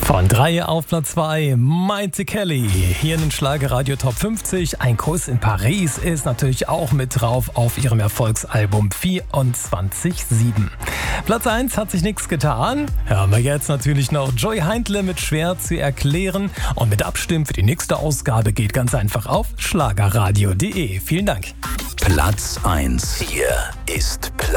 Von 3 auf Platz 2, Maite Kelly. Hier in den Schlagerradio Top 50. Ein Kuss in Paris ist natürlich auch mit drauf auf ihrem Erfolgsalbum 24/7. Platz 1 hat sich nichts getan. Hören wir jetzt natürlich noch Joy Heindle mit Schwer zu erklären. Und mit Abstimmen für die nächste Ausgabe geht ganz einfach auf schlagerradio.de. Vielen Dank. Platz 1. Hier ist Platz